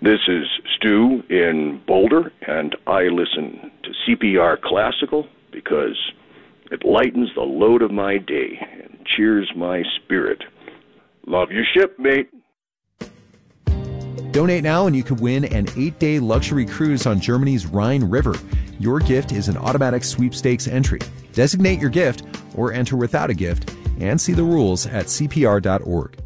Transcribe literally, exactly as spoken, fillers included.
This is Stu in Boulder, and I listen to C P R Classical because it lightens the load of my day and cheers my spirit. Love your ship, mate. Donate now and you could win an eight-day luxury cruise on Germany's Rhine River. Your gift is an automatic sweepstakes entry. Designate your gift or enter without a gift and see the rules at C P R dot org.